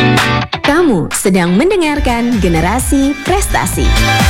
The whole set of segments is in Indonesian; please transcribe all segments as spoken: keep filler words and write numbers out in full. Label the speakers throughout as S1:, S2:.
S1: Kamu sedang mendengarkan Generasi Prestasi.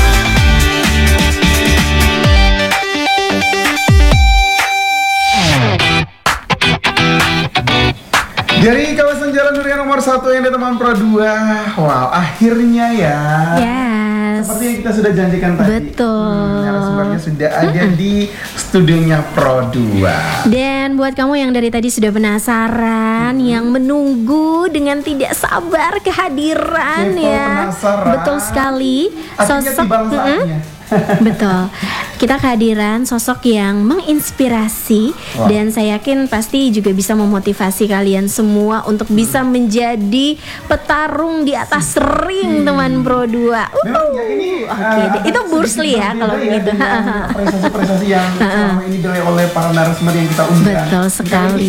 S2: Dari kawasan Jalan Durian nomor satu yang di Taman Pro dua. Wow, akhirnya ya.
S1: Yes.
S2: Seperti yang kita sudah janjikan tadi.
S1: Betul.
S2: Hmm, narasumbernya sudah ada mm-mm. di studionya Pro dua.
S1: Dan buat kamu yang dari tadi sudah penasaran, hmm. yang menunggu dengan tidak sabar kehadiran
S2: Kepo,
S1: ya.
S2: Penasaran.
S1: Betul sekali.
S2: Akhirnya
S1: Sosok
S2: tiba saatnya.
S1: Betul. Kita kehadiran sosok yang menginspirasi. Wow. Dan saya yakin pasti juga bisa memotivasi kalian semua untuk bisa menjadi petarung di atas ring, hmm. teman Pro dua. Uh.
S2: Memang ya ini
S1: Oke, okay, uh, itu Bursli ya kalau
S2: ya,
S1: begitu.
S2: Prestasi-prestasi yang selama ini diraih oleh para narasumber yang kita undang.
S1: Betul sekali.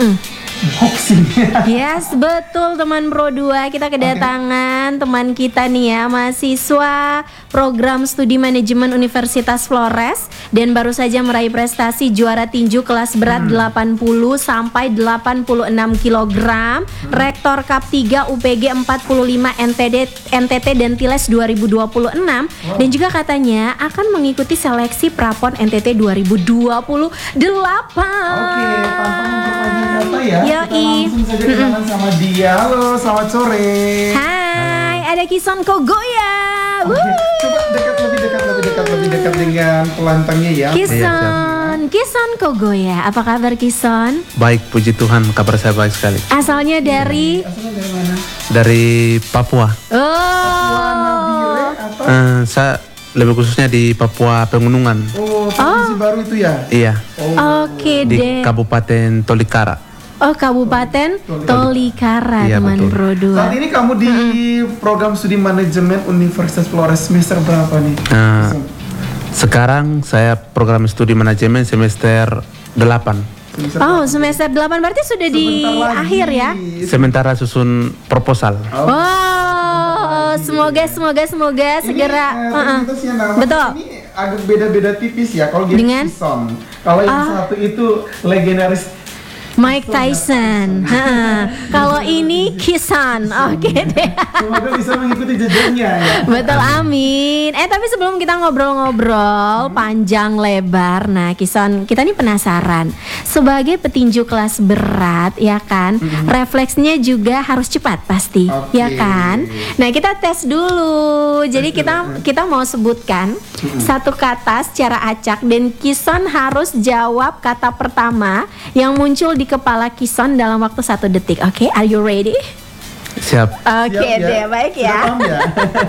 S1: Yes, betul teman Pro dua. Kita kedatangan okay. teman kita nih ya, mahasiswa program studi manajemen Universitas Flores, dan baru saja meraih prestasi juara tinju kelas berat hmm. delapan puluh sampai delapan puluh enam kilogram, hmm. Rektor Cup tiga U P G empat puluh lima N T D, N T T dan Tiles dua ribu dua puluh enam. Wow. Dan juga katanya akan mengikuti seleksi Prapon N T T dua ribu dua puluh delapan.
S2: Oke, tanpa memperpanjang kata ya.
S1: Yoi.
S2: Kita langsung saja kenalan sama dia. Halo, selamat sore.
S1: Hai, ada Kison Kogoya.
S2: Okay. Coba dekat lebih dekat lebih dekat lebih dekat dengan pelantangnya ya.
S1: Kison, Kison Kogoya. Apa kabar Kison?
S3: Baik, puji Tuhan, kabar saya baik sekali.
S1: Asalnya dari?
S2: Asalnya dari mana?
S3: Dari Papua.
S1: Oh.
S2: Papua Nabire atau?
S3: Uh, saya lebih khususnya di Papua Pegunungan.
S2: Oh, provinsi oh. baru itu ya?
S3: Iya.
S1: Oh. Oke okay, deh.
S3: Di Kabupaten Tolikara.
S1: Oh, Kabupaten Tolikara,
S3: iya,
S1: teman Pro dua.
S2: Saat ini kamu di hmm. program studi manajemen Universitas Flores semester berapa nih?
S3: Uh, sekarang saya program studi manajemen semester delapan.
S2: Semester
S1: oh, delapan. Semester delapan berarti sudah di lagi. Akhir ya?
S3: Sementara susun proposal.
S1: Oh, oh semoga semoga semoga ini, segera.
S2: Uh,
S1: uh-uh. Betul.
S2: Ini agak beda-beda tipis ya. Kalau
S1: dengan
S2: Kison, kalau yang uh. satu itu legendaris
S1: Mike Tyson. Kalau ini Kisan. Oke okay deh.
S2: Semoga bisa mengikuti jejaknya ya.
S1: Betul, amin. Eh tapi sebelum kita ngobrol-ngobrol hmm. panjang lebar, nah Kisan, kita nih penasaran. Sebagai petinju kelas berat, ya kan, hmm. refleksnya juga harus cepat pasti, okay. ya kan. Nah kita tes dulu. Jadi kita kita mau sebutkan hmm. satu kata secara acak dan Kisan harus jawab kata pertama yang muncul di kepala Kison dalam waktu satu detik. Oke, okay? Are you ready?
S3: Siap.
S1: Oke okay, deh, ya. Baik ya.
S2: ya.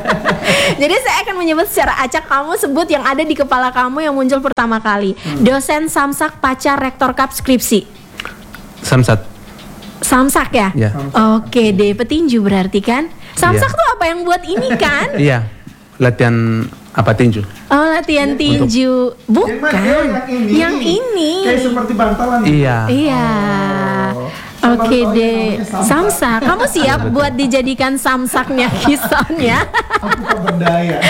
S1: Jadi saya akan menyebut secara acak, kamu sebut yang ada di kepala kamu yang muncul pertama kali. Hmm. Dosen Samsak pacar Rektor Cup skripsi.
S3: Samsak.
S1: Samsak ya?
S3: Iya.
S1: Oke okay deh, petinju berarti kan? Samsak ya. Tuh apa yang buat ini kan?
S3: Iya. Latihan apa tinju?
S1: Oh, latihan tinju. Bukan.
S2: Yang ini.
S1: Yang ini.
S2: Kayak seperti bantalan.
S3: Iya.
S1: Iya.
S2: Oh.
S1: Oke okay deh. Samsak. Kamu siap buat dijadikan samsaknya Kison ya?
S2: Aku tak berdaya.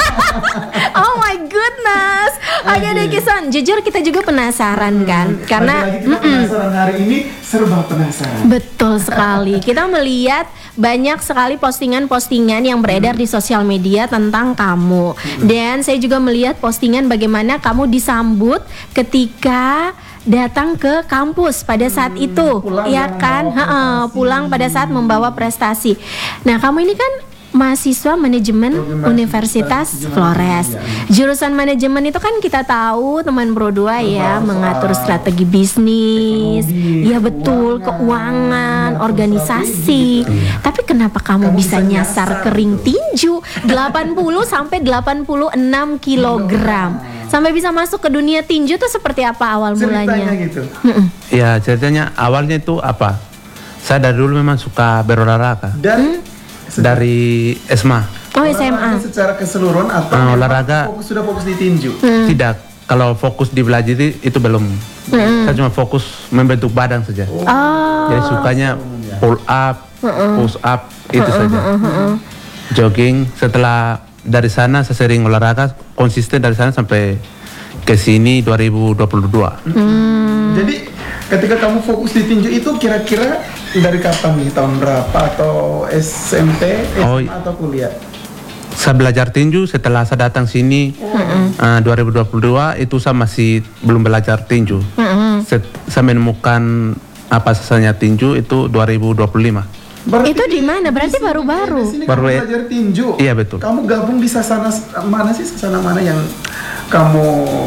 S1: Oh my goodness. Oke okay deh Kison. Jujur kita juga penasaran kan? Hmm. Karena
S2: lagi-lagi kita penasaran hari ini, serba penasaran.
S1: Betul sekali. Kita melihat banyak sekali postingan-postingan yang beredar di sosial media tentang kamu. Dan saya juga melihat postingan bagaimana kamu disambut ketika datang ke kampus pada saat hmm, itu, ya kan? Ha-ha, pulang pada saat membawa prestasi. Nah, kamu ini kan mahasiswa manajemen Universitas Flores. Jurusan manajemen itu kan kita tahu teman Pro dua ya, mengatur strategi bisnis, ya betul, keuangan, organisasi. Tapi kenapa kamu bisa nyasar ke ring tinju delapan puluh sampai delapan puluh enam kilogram? Sampai bisa masuk ke dunia tinju tuh seperti apa awal mulanya?
S2: Ceritanya gitu.
S3: Ya, ceritanya awalnya itu apa? Saya dari dulu memang suka berolahraga.
S2: Dan hmm?
S3: Dari S M A.
S1: Oh, S M A.
S2: Secara keseluruhan atau
S3: uh, olahraga
S2: fokus, sudah fokus di tinju?
S3: Hmm. Tidak. Kalau fokus di belajar itu belum. Hmm. Saya cuma fokus membentuk badan saja. Oh. Jadi sukanya pull up, uh-uh. push up itu uh-uh. saja. Uh-uh. Jogging. Setelah dari sana saya sering olahraga konsisten dari sana sampai ke sini dua ribu dua puluh dua.
S2: Hmm. Jadi ketika kamu fokus di tinju itu kira-kira dari kapan nih? Tahun berapa? Atau S M P, S M A
S3: Oh,
S2: atau kuliah?
S3: Saya belajar tinju setelah saya datang sini uh, dua ribu dua puluh dua itu saya masih belum belajar tinju. Set- saya menemukan apa sesanya tinju itu dua ribu dua puluh lima.
S2: Berarti
S1: Itu di mana? Berarti
S2: sini-
S1: baru-baru.
S2: Di sini
S3: Baru
S2: kamu
S3: ya.
S2: belajar tinju.
S3: Iya, betul.
S2: Kamu gabung di sasana s- mana sih? Sasana mana yang kamu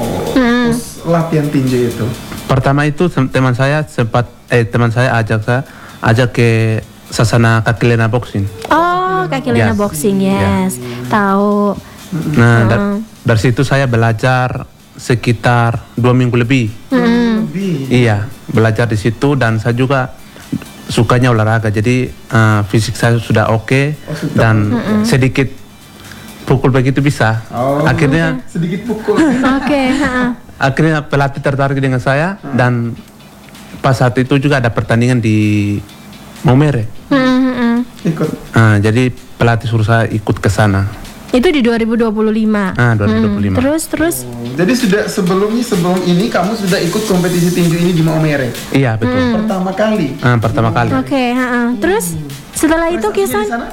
S2: terus latihan tinju itu?
S3: Pertama itu sem- teman saya sempat eh teman saya ajak saya ajak ke Sasana Kaki Lena Boxing.
S1: Oh, Kaki Lena
S3: Yes.
S1: Boxing, yes. Tahu.
S3: Nah, da- dari situ saya belajar sekitar dua minggu lebih.
S2: Lebih.
S3: Iya, belajar di situ dan saya juga sukanya olahraga. Jadi eh, fisik saya sudah oke
S2: sudah.
S3: dan sedikit pukul begitu bisa.
S2: Oh.
S3: Akhirnya
S2: Sedikit pukul.
S1: Oke, ha-ha.
S3: akhirnya pelatih tertarik dengan saya dan pas saat itu juga ada pertandingan di Maumere.
S1: Mm, mm, mm.
S2: Ikut.
S3: Ah, jadi pelatih suruh saya ikut ke sana.
S1: Itu di dua ribu dua puluh lima.
S3: Ah, dua ribu dua puluh lima.
S1: Terus terus
S2: Jadi sudah sebelumnya sebelum ini kamu sudah ikut kompetisi tinju ini di Maumere
S3: Iya, betul.
S2: pertama kali.
S3: Ah, pertama kali.
S1: oke, ha-ha. Terus setelah itu
S2: Prestasinya
S1: Kisan
S2: di sana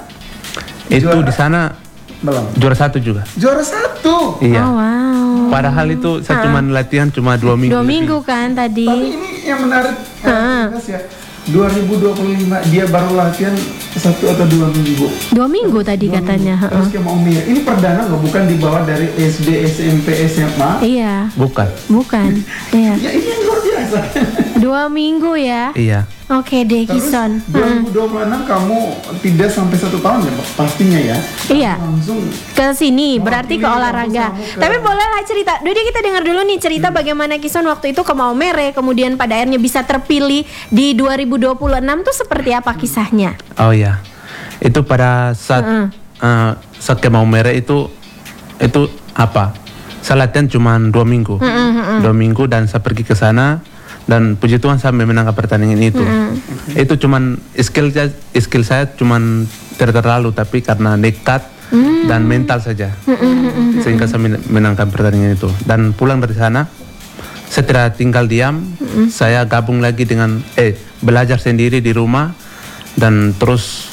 S3: Itu
S2: Juara?
S3: di sana
S2: belum.
S3: juara satu juga.
S2: Juara satu.
S3: Iya.
S1: Oh, wow.
S3: Padahal itu saya cuma latihan cuma dua minggu.
S1: Dua
S3: lebih.
S1: minggu kan tadi.
S2: Tapi ini yang menarik
S1: Ah.
S2: eh, ya. dua ribu dua puluh lima dia baru latihan satu atau dua minggu.
S1: Dua minggu tadi
S2: Dua
S1: katanya.
S2: minggu.
S1: ha-ha.
S2: Terus ke Maumere. Ini perdana loh, bukan dibawa dari S D, S M P, S M A.
S1: Iya,
S3: Bukan.
S1: bukan. Iya.
S2: Ya ini yang luar biasa.
S1: Dua minggu ya.
S3: Iya.
S1: Oke deh,
S2: Terus
S1: Kison.
S2: dua ribu dua puluh enam kamu tidak sampai satu tahun ya pastinya ya.
S1: Iya.
S2: Langsung
S1: Ke sini berarti ke
S2: ini
S1: olahraga.
S2: kamu ke-
S1: Tapi bolehlah cerita. Dodi, kita dengar dulu nih cerita bagaimana Kison waktu itu ke Maumere, kemudian pada akhirnya bisa terpilih di dua ribu dua puluh enam tuh seperti apa kisahnya?
S3: Oh iya. Itu pada saat
S1: Heeh.
S3: eh, saat ke Maumere itu itu apa? Saya latihan cuma dua minggu. Dua minggu dan saya pergi ke sana dan puji Tuhan saya memenangkan pertandingan itu. Itu cuman skill saya- skill saya cuman tidak terlalu tapi karena nekat dan mental saja. Sehingga saya men- menangkan pertandingan itu. Dan pulang dari sana saya tidak tinggal diam. Saya gabung lagi dengan eh belajar sendiri di rumah dan terus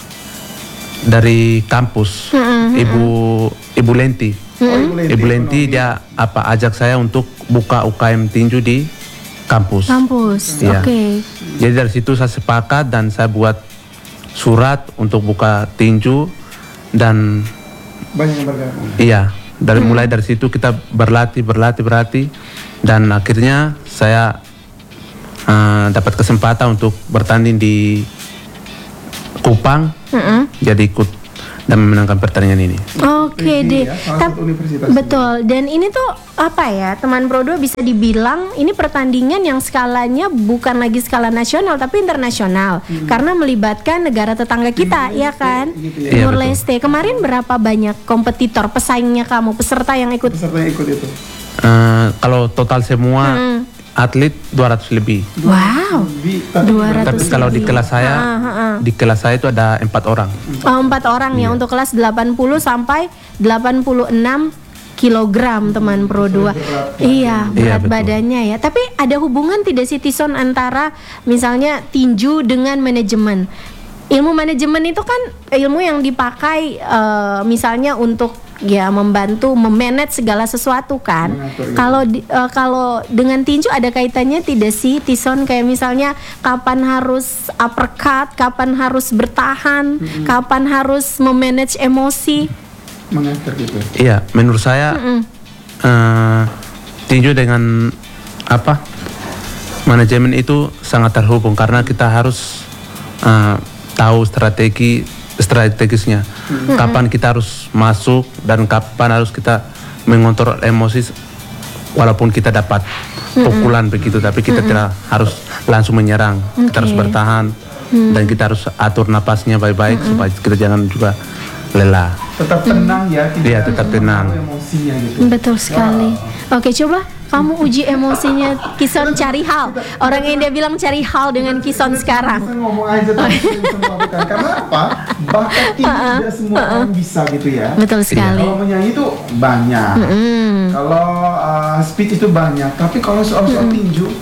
S3: dari kampus Ibu Ibu Lenti.
S2: Oh,
S3: Ibu Lenti dia apa ajak saya untuk buka U K M tinju di kampus.
S1: Kampus.
S3: Iya.
S1: Oke.
S3: Jadi dari situ saya sepakat dan saya buat surat untuk buka tinju dan
S2: banyak yang bergabung.
S3: iya dari mulai dari situ kita berlatih berlatih berlatih dan akhirnya saya eh, dapat kesempatan untuk bertanding di Kupang. Jadi ikut dan memenangkan pertandingan ini.
S1: Oke
S2: Tinggi
S1: deh.
S2: ya, salah
S1: Tap-
S2: satu universitas.
S1: betul. Dan ini tuh apa ya, teman Pro dua bisa dibilang ini pertandingan yang skalanya bukan lagi skala nasional tapi internasional karena melibatkan negara tetangga kita, ya kan?
S2: gitu
S3: ya.
S1: Timur
S3: Iya, betul.
S1: Leste. Kemarin berapa banyak kompetitor pesaingnya kamu, peserta yang ikut?
S2: Peserta yang ikut itu.
S3: Eh, kalau total semua atlet dua ratus lebih.
S1: Wow.
S2: Lebih, tapi
S1: dua ratus
S3: Tapi kalau di
S1: lebih.
S3: kelas saya,
S1: Ah, ah, ah.
S3: di kelas saya itu ada empat orang.
S1: Oh, empat orang ya untuk kelas delapan puluh sampai delapan puluh enam kilogram teman Pro dua. Iya, berat
S3: betul.
S1: badannya ya. Tapi ada hubungan tidak sih Tison antara misalnya tinju dengan manajemen? Ilmu manajemen itu kan ilmu yang dipakai eh, misalnya untuk ya membantu memanage segala sesuatu kan.
S2: Mengatur, iya.
S1: Kalau di- eh, kalau dengan tinju ada kaitannya tidak sih Tison, kayak misalnya kapan harus uppercut, kapan harus bertahan, kapan harus memanage emosi.
S2: mengatur gitu.
S3: Iya, menurut saya eh, tinju dengan apa manajemen itu sangat terhubung karena kita harus eh, tahu strategi strategisnya, kapan kita harus masuk dan kapan harus kita mengontrol emosi walaupun kita dapat pukulan begitu, tapi kita tidak harus langsung menyerang, kita harus
S1: Oke.
S3: bertahan dan kita harus atur napasnya baik-baik supaya kita jangan juga lelah.
S2: Tetap tenang ya, tidak
S3: Iya, tetap tenang.
S2: mempengaruhi emosinya gitu.
S1: Betul sekali. Oke, coba kamu uji emosinya Kison cari hal. Orang yang dia bilang cari hal dengan Kison sekarang.
S2: Bisa ngomong aja tapi saya bisa melakukan. Karena apa? Bakat tinju tidak semua orang bisa gitu ya.
S1: Betul sekali.
S2: Kalau menyanyi itu banyak.
S1: Hmm.
S2: Kalau uh, speech itu banyak. Tapi kalau soal soal tinju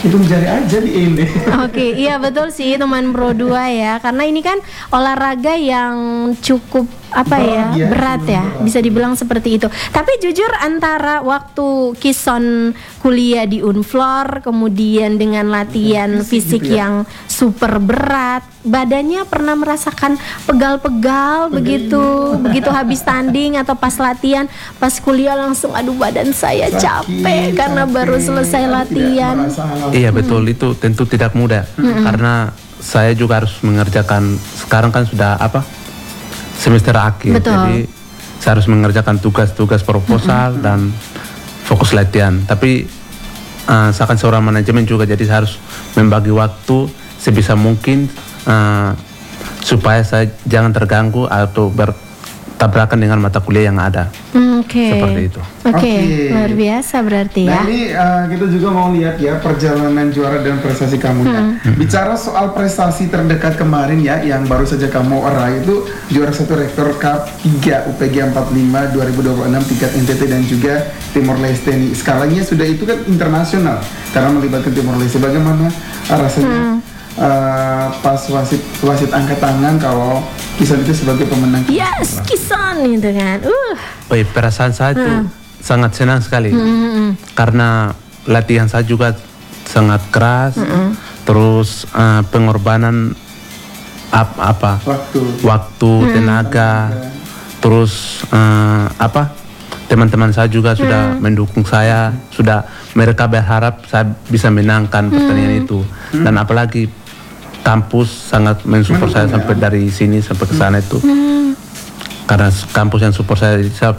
S2: itu mencari aja di ini.
S1: Oke, iya betul sih teman Bro dua ya. Karena ini kan olahraga yang cukup apa
S2: Berat
S1: ya,
S2: ya,
S1: berat ya,
S2: berat.
S1: bisa dibilang seperti itu. Tapi jujur antara waktu Kison kuliah di Unflor, kemudian dengan latihan
S2: Fisik
S1: fisik
S2: gitu ya.
S1: yang super berat, badannya pernah merasakan pegal-pegal begitu, begitu habis tanding atau pas latihan, pas kuliah langsung aduh badan saya capek karena baru selesai
S2: Tidak
S1: latihan.
S2: merasa hal-
S3: Iya betul, itu tentu tidak mudah karena saya juga harus mengerjakan, sekarang kan sudah apa semester akhir,
S1: Betul.
S3: jadi saya harus mengerjakan tugas-tugas proposal dan fokus latihan. Tapi uh, saya kan seorang manajemen juga, jadi saya harus membagi waktu sebisa mungkin uh, supaya saya jangan terganggu atau bertabrakan dengan mata kuliah yang ada.
S1: Hmm, Oke.
S3: Seperti itu.
S1: Oke,
S2: Oke.
S1: luar biasa berarti
S2: Nah
S1: ya.
S2: ini uh, kita juga mau lihat ya perjalanan juara dan prestasi kamu ya. Bicara soal prestasi terdekat kemarin ya, yang baru saja kamu raih itu juara satu Rektor Cup tiga U P G empat puluh lima dua ribu dua puluh enam tingkat N T T dan juga Timor Leste nih. Skalanya sudah itu kan internasional karena melibatkan Timor Leste. Bagaimana uh, rasanya uh, pas wasit wasit angkat tangan kalau Kison itu sebagai pemenang?
S1: Yes, Kison gitu kan. Uh.
S3: Oh, iya, perasaan saya itu sangat senang sekali karena latihan saya juga sangat keras, terus uh, pengorbanan ap- apa
S2: Waktu.
S3: waktu, tenaga, terus uh, apa teman-teman saya juga sudah mendukung saya, sudah mereka berharap saya bisa menangkan pertandingan itu, dan apalagi kampus sangat mensupport saya
S2: Mendukung,
S3: sampai dari sini sampai ke sana itu, karena kampus yang support saya, jadi saya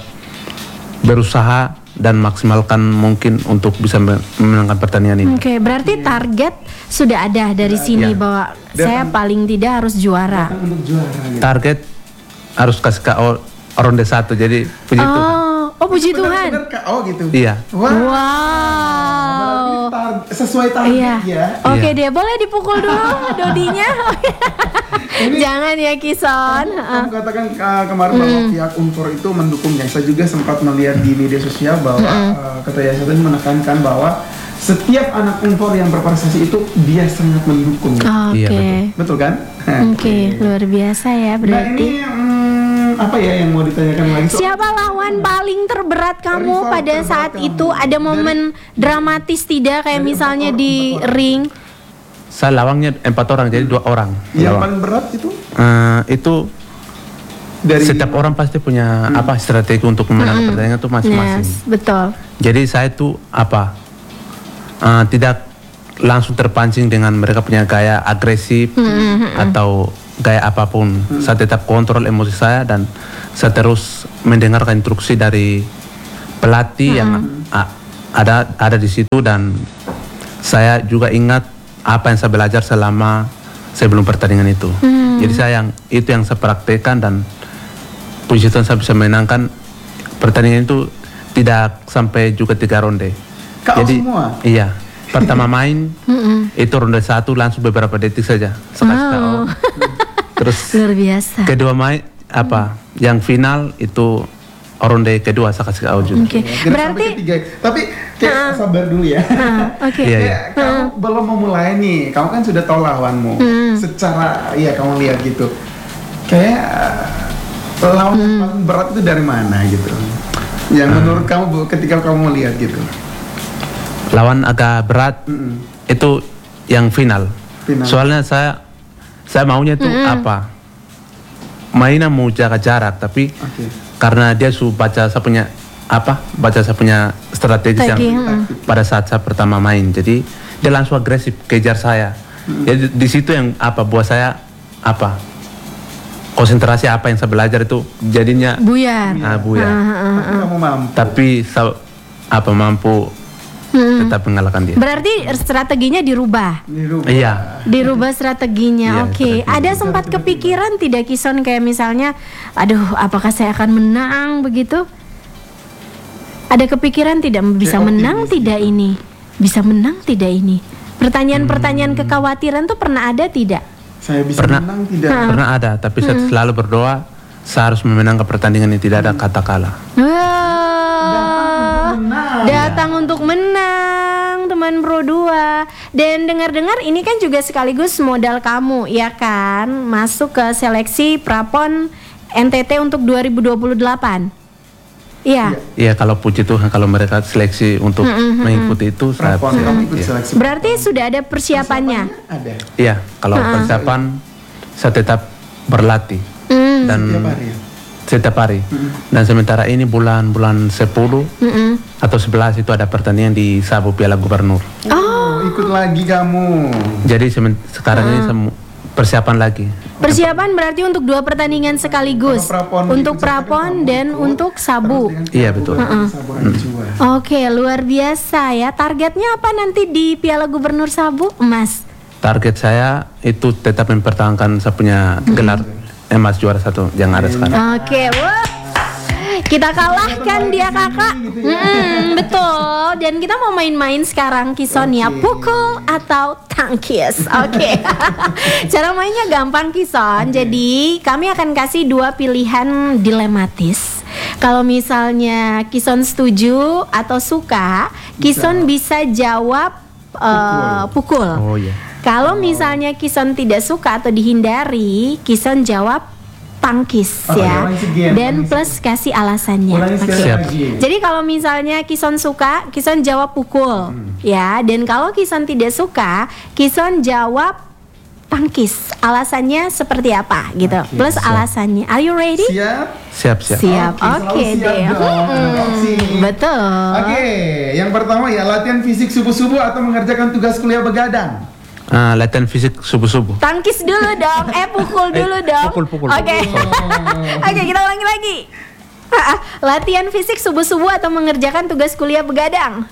S3: berusaha dan maksimalkan mungkin untuk bisa men- memenangkan pertandingan ini.
S1: Oke, berarti target sudah ada dari sini
S3: ya.
S1: bahwa saya paling tidak harus juara.
S2: Kan untuk juara gitu.
S3: Target harus kasih K O ronde satu, jadi puji Tuhan.
S1: Oh, oh puji Tuhan.
S2: Benar-benar K O gitu.
S3: Iya.
S2: Wah.
S1: Wow.
S2: Tar- sesuai target
S1: Iya.
S2: ya.
S1: Oke
S3: Iya.
S1: deh, boleh dipukul dulu Dodinya. Jangan ya Kison.
S2: Kamu katakan uh, kemarin bahwa pihak Unfor itu mendukungnya. Saya juga sempat melihat di media sosial bahwa uh, Ketua Yayasan tadi menekankan bahwa setiap anak Unfor yang berprestasi itu dia sangat mendukung.
S1: Oke.
S3: Iya,
S2: Betul kan?
S1: Oke, luar biasa ya
S2: Nah
S1: berarti.
S2: ini hmm, apa ya yang mau ditanyakan lagi? Soal-
S1: Siapa lawan paling terberat kamu
S2: Rival
S1: pada
S2: terberat
S1: saat
S2: kamu.
S1: itu? Ada momen dramatis tidak kayak
S2: dari
S1: misalnya
S2: empat
S1: di
S2: orang, empat orang.
S1: ring?
S3: Saya lawangnya empat orang, jadi dua orang.
S2: Yang
S3: Lawang.
S2: paling berat itu
S3: Eh, itu
S2: dari
S3: setiap orang pasti punya apa strategi untuk memenangkan pertandingan itu masing-masing.
S1: Yes, betul.
S3: Jadi saya itu apa eh, tidak langsung terpancing dengan mereka punya gaya agresif atau gaya apapun. Saya tetap kontrol emosi saya dan saya terus mendengarkan instruksi dari pelatih yang a- ada ada di situ, dan saya juga ingat apa yang saya belajar selama sebelum pertandingan itu. Jadi saya yang itu yang saya praktekkan, dan puji Tuhan saya bisa menangkan pertandingan itu tidak sampai juga tiga ronde.
S2: K O semua?
S3: Iya. Pertama main itu ronde satu langsung beberapa detik saja saya kasih K O. Terus
S1: Luar biasa.
S3: kedua main apa? Yang final itu ronde kedua saya kasih K O juga.
S1: Oke.
S2: Jangan
S1: Berarti
S2: sampai ketiga. Tapi kayak sabar dulu ya.
S1: ah, oke.
S3: Iya, iya.
S2: Kayak kamu belum memulai nih, kamu kan sudah tahu lawanmu. Secara ya kamu lihat gitu. Kayak uh, lawan yang paling berat itu dari mana gitu. Yang menurut kamu Bu, ketika kamu lihat gitu.
S3: Lawan agak berat
S2: Mm-mm.
S3: itu yang final.
S2: Final.
S3: Soalnya saya saya maunya tuh apa? Mainan mau jaga jarak, tapi
S2: Oke.
S3: karena dia su baca saya punya apa? Baca saya punya strategi yang
S1: Strategi, mm.
S3: pada saat saya pertama main. Jadi dia langsung agresif kejar saya. Jadi di situ yang apa buat saya apa? Konsentrasi apa yang saya belajar itu jadinya
S1: buyar.
S3: ah, buyar.
S2: Tapi kamu mampu.
S3: Tapi saya apa mampu tetap mengalahkan dia.
S1: Berarti strateginya dirubah.
S2: Dirubah.
S3: Iya.
S1: Dirubah strateginya,
S3: Iya,
S1: oke.
S3: strategi.
S1: Ada sempat kepikiran tidak Kison kayak misalnya, aduh, apakah saya akan menang begitu? Ada kepikiran tidak bisa
S2: Kayak
S1: menang
S2: optimis
S1: tidak
S2: gitu.
S1: ini? Bisa menang tidak ini? Pertanyaan-pertanyaan kekhawatiran tuh pernah ada tidak?
S2: Saya bisa
S3: Pernah.
S2: menang tidak?
S3: Pernah ada, tapi saya selalu berdoa saya harus memenangkan pertandingan ini, tidak ada kata kalah.
S1: Wah,
S2: Menang.
S1: datang untuk menang teman Pro dua. Dan dengar-dengar ini kan juga sekaligus modal kamu, ya kan? Masuk ke seleksi Prapon N T T untuk dua ribu dua puluh delapan. Iya.
S3: Iya, kalau puji Tuhan kalau mereka seleksi untuk mm-hmm. mengikuti itu saya
S2: Prapon,
S3: bisa.
S2: kamu ikut
S3: Iya.
S2: seleksi.
S1: Berarti sudah ada persiapannya.
S2: Ada.
S3: Iya, kalau
S1: Uh-uh.
S3: persiapan saya tetap berlatih
S1: Mm.
S3: dan
S2: Setiap hari ya?
S3: setiap hari.
S2: Mm-mm.
S3: Dan sementara ini bulan-bulan sepuluh
S1: Mm-mm.
S3: atau sebelas itu ada pertandingan di Sabu Piala Gubernur.
S2: Oh, ikut lagi kamu.
S3: Jadi semen- sekarang ini semu- persiapan lagi.
S1: Persiapan berarti untuk dua pertandingan sekaligus.
S2: Kalau Prapon
S1: Untuk
S2: ikut sertakan
S1: Prapon
S2: kamu
S1: dan
S2: ikut,
S1: untuk Sabu.
S2: terus dengan
S3: Iya,
S2: Sabu
S3: betul.
S2: berarti Sabu Hangzhou.
S1: Oke, luar biasa ya. Targetnya apa nanti di Piala Gubernur Sabu, Mas?
S3: Target saya itu tetap mempertahankan saya punya gelar emas juara satu yang ada sekarang.
S1: Oke, wah. Kita kalahkan dia kakak. Mm-mm, betul. Dan kita mau main-main sekarang Kison ya. Pukul atau tangkis. Oke. Cara mainnya gampang Kison. Jadi kami akan kasih dua pilihan dilematis. Kalau misalnya Kison setuju atau suka, Kison bisa jawab uh, pukul.
S3: Oh iya.
S1: Kalau misalnya Kison tidak suka atau dihindari, Kison jawab tangkis
S2: Oh,
S1: ya.
S2: ulangi sekian,
S1: Dan
S2: ulangi
S1: plus kasih alasannya.
S2: Ulangi sekali
S1: Oke.
S3: Siap.
S2: lagi.
S1: Jadi kalau misalnya Kison suka, Kison jawab pukul,
S2: Hmm.
S1: ya. Dan kalau Kison tidak suka, Kison jawab tangkis. Alasannya seperti apa gitu.
S2: Oke,
S1: Plus
S3: siap.
S1: alasannya. Are you ready?
S2: Siap?
S3: Siap, siap.
S1: Siap.
S2: Oke, selalu
S1: Oke
S2: siap
S1: deh.
S2: dong.
S1: Hmm,
S2: Oke.
S1: betul.
S2: Oke, yang pertama ya latihan fisik subuh-subuh atau mengerjakan tugas kuliah begadang.
S3: Ah, latihan fisik subuh-subuh.
S1: Tangkis dulu dong. Eh pukul dulu
S3: Eh,
S1: dong.
S3: pukul, pukul,
S1: Oke.
S2: Oh.
S1: Oke, kita ulangi lagi. Ah, ah. Latihan fisik subuh-subuh atau mengerjakan tugas kuliah begadang?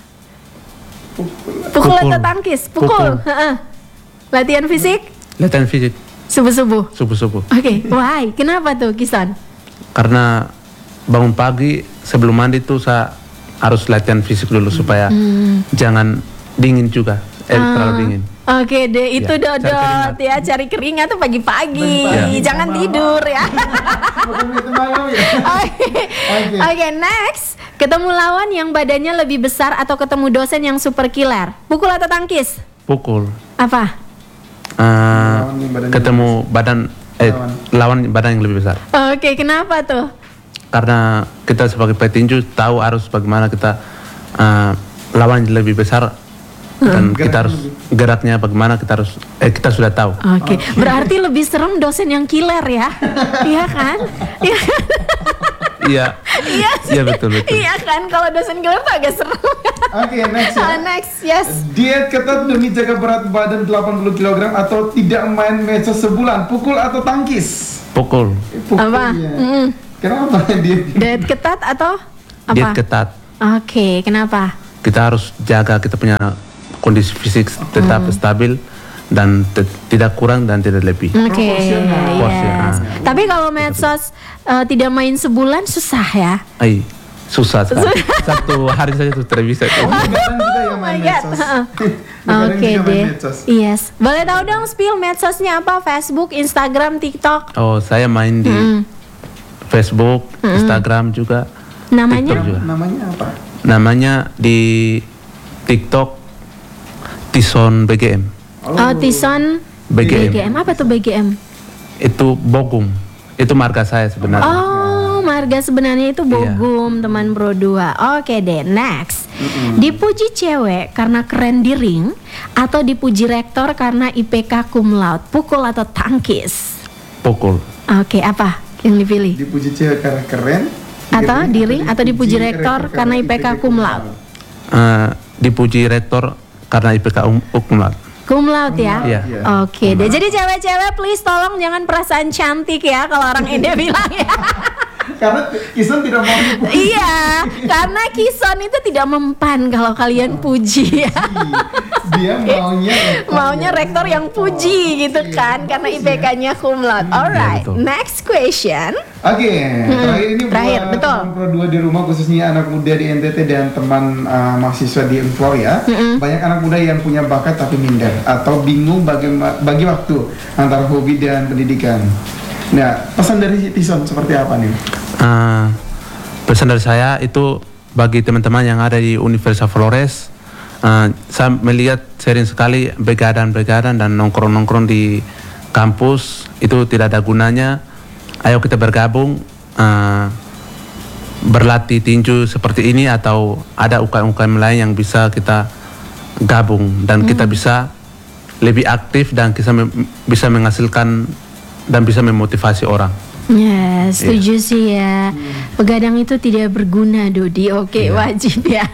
S1: Pukul,
S3: Pukul.
S1: atau tangkis? Pukul.
S3: Pukul.
S1: Heeh. Latihan fisik
S3: Latihan fisik
S1: subuh-subuh.
S3: subuh-subuh.
S1: Oke, why? Kenapa tuh, Kison?
S3: Karena bangun pagi sebelum mandi tuh saya harus latihan fisik dulu supaya jangan dingin juga. Eh,
S1: Ah.
S3: terlalu dingin.
S1: Oke deh, itu
S3: Ya, cari
S1: Dodot
S3: keringat.
S1: ya, cari keringat tuh pagi-pagi.
S2: Pagi-pagi.
S1: Jangan
S2: Sama.
S1: tidur ya.
S2: Bukan itu malam ya.
S1: Oke,
S2: Oke.
S1: Oke, next. Ketemu lawan yang badannya lebih besar atau ketemu dosen yang super killer? Pukul atau tangkis?
S3: Pukul.
S1: Apa?
S3: Ah,
S2: Lawan yang badannya
S3: ketemu badan eh
S2: Lawan.
S3: lawan badan yang lebih besar.
S1: Oke, kenapa tuh?
S3: Karena kita sebagai petinju tahu harus bagaimana kita ah, lawan yang lebih besar dan
S2: Geraknya
S3: kita harus
S2: lebih-
S3: geraknya bagaimana kita harus eh kita sudah tahu.
S1: Oke, berarti lebih serem dosen yang killer ya? Iya kan? Iya kan?
S3: Iya.
S1: Iya sih.
S3: Iya, betul, betul.
S1: Iya kan? Kalau dosen killer tuh agak serem.
S2: Oke, next ya.
S1: Ah, next, yes.
S2: Diet ketat demi jaga berat badan delapan puluh kilogram atau tidak main medsos sebulan. Pukul atau tangkis?
S3: Pukul.
S2: Eh, pukul
S1: Apa?
S2: ya.
S1: Mm-mm.
S2: Kenapa diet?
S1: Diet ketat atau apa?
S3: Diet ketat.
S1: Oke, kenapa?
S3: Kita harus jaga kita punya kondisi fisik tetap stabil dan te- tidak kurang dan tidak lebih.
S1: Oke,
S2: Proporsional.
S1: yes.
S3: Proporsional.
S1: Tapi kalau medsos eh, tidak main sebulan susah ya.
S3: Ay, susah sekali. Satu hari saja tuh tidak bisa.
S2: Oh, begadang juga ya
S1: Oh
S2: main
S1: my God.
S2: medsos.
S1: Heeh.
S2: Begadang
S1: Oke
S2: juga main
S1: deh.
S2: medsos.
S1: Yes. Boleh tahu dong spill medsosnya apa? Facebook, Instagram, TikTok.
S3: Oh, saya main di Facebook, Instagram juga.
S1: Namanya?
S3: TikTok juga.
S2: Namanya apa?
S3: Namanya di TikTok Tison B G M.
S1: Oh, Tison
S3: B G M.
S1: Apa tuh B G M?
S3: Itu Bogum. Itu marga saya sebenarnya.
S1: Oh, marga sebenarnya itu Bogum, teman Bro dua. Oke deh, next. Dipuji cewek karena keren di ring atau dipuji rektor karena I P K cum laude? Pukul atau tangkis?
S3: Pukul.
S1: Oke, apa yang dipilih?
S2: Dipuji cewek karena keren.
S1: Atau di ring atau dipuji rektor karena I P K cum laude?
S3: Eh, dipuji rektor karena I P K um- cum laude.
S1: Cum laude ya?
S3: Iya.
S1: Oke deh. Jadi cewek-cewek please tolong jangan perasaan cantik ya kalau orang Inde bilang ya.
S2: Karena Kison tidak mau dipuji.
S1: Iya, karena Kison itu tidak mempan kalau kalian puji ya.
S2: Dia maunya rektor
S1: Maunya
S2: yang-
S1: rektor yang puji gitu kan, karena I P K-nya cum laude. Alright,
S3: betul.
S1: next question.
S2: Oke, terakhir ini
S1: terakhir,
S2: buat
S1: betul.
S2: teman Pro dua di rumah khususnya anak muda di N T T dan teman uh, mahasiswa di Unfor ya. Banyak anak muda yang punya bakat tapi minder atau bingung bagi bagi waktu antara hobi dan pendidikan. Nah, pesan dari Tison seperti apa nih?
S3: Eh, pesan dari saya itu bagi teman-teman yang ada di Universitas Flores, uh, saya melihat sering sekali begadang-begadang dan nongkrong-nongkrong di kampus itu tidak ada gunanya. Ayo kita bergabung, uh, berlatih tinju seperti ini atau ada U K M-U K M lain yang bisa kita gabung dan hmm. kita bisa lebih aktif dan kita bisa menghasilkan dan bisa memotivasi orang.
S1: Ya, setuju yeah. sih ya. Begadang itu tidak berguna, Dodi. Oke, yeah. wajib ya.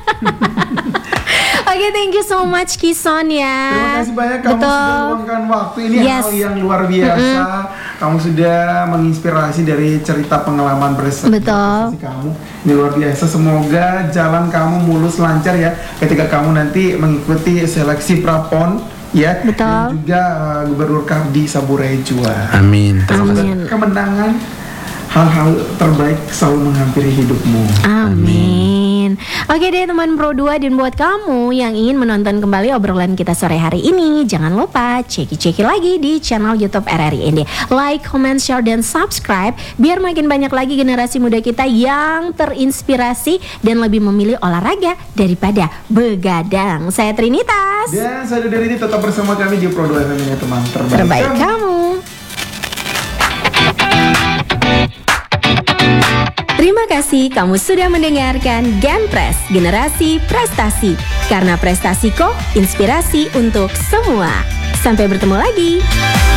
S1: Oke, okay, thank you so much Kison ya.
S2: Terima kasih banyak kamu
S1: Betul.
S2: sudah meluangkan waktu ini
S1: Yes.
S2: hal yang luar biasa. Mm-hmm. Kamu sudah menginspirasi dari cerita pengalaman prestasi, prestasi kamu. Ini luar biasa. Semoga jalan kamu mulus lancar ya ketika kamu nanti mengikuti seleksi Prapon ya.
S1: Betul.
S2: Dan juga uh, Gubernur Kabdi Saburai Jua.
S3: Amin.
S1: Amin.
S2: Kemenangan, hal-hal terbaik selalu menghampiri hidupmu.
S1: Amin. Oke deh teman Pro dua, dan buat kamu yang ingin menonton kembali obrolan kita sore hari ini, jangan lupa ceki-ceki lagi di channel YouTube R R I N D. Like, comment, share, dan subscribe biar makin banyak lagi generasi muda kita yang terinspirasi dan lebih memilih olahraga daripada begadang. Saya Trinitas.
S2: Dan saya dari ini tetap bersama kami di Pro dua F M ya teman terbaik,
S1: terbaik kamu. kamu. Terima kasih kamu sudah mendengarkan Genpress Generasi Prestasi. Karena prestasi kok inspirasi untuk semua. Sampai bertemu lagi.